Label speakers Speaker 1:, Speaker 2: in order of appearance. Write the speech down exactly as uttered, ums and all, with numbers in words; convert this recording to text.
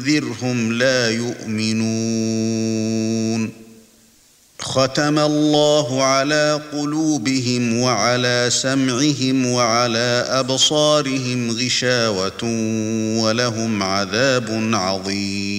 Speaker 1: ذرهم لا يؤمنون ختم الله على قلوبهم وعلى سمعهم وعلى أبصارهم غشاوة ولهم عذاب عظيم